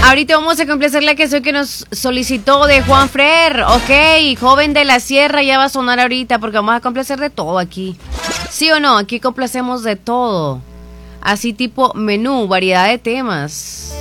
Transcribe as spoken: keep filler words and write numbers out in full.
Ahorita vamos a complacer la canción que nos solicitó de Juan Frer. Ok, Joven de la Sierra ya va a sonar ahorita porque vamos a complacer de todo aquí. ¿Sí o no? Aquí complacemos de todo. Así tipo menú, variedad de temas.